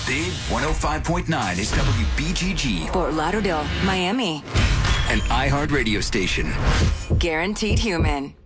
Big 105.9 is WBGG, Fort Lauderdale, Miami. an iHeart radio station. Guaranteed Human.